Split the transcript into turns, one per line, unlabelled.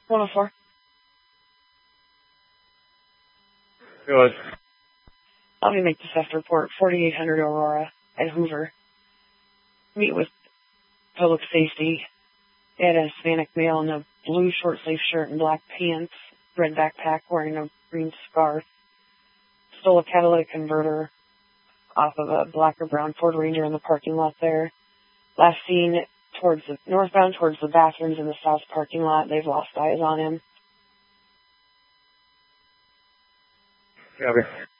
104.
Go ahead.
Let me make this theft report. 4800 Aurora at Hoover. Meet with public safety. They had a Hispanic male in a blue short-sleeve shirt and black pants, red backpack, wearing a green scarf. Stole a catalytic converter off of a black or brown Ford Ranger in the parking lot there. Last seen northbound towards the bathrooms in the south parking lot. They've lost eyes on him.
Copy.